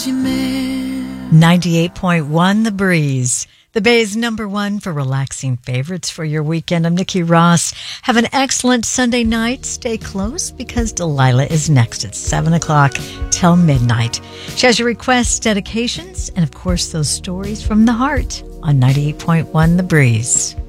98.1 The Breeze. The Bay's #1 for relaxing favorites for your weekend. I'm Nikki Ross. Have an excellent Sunday night. Stay close because Delilah is next at 7 o'clock till midnight. She has your requests, dedications, and of course those stories from the heart on 98.1 The Breeze.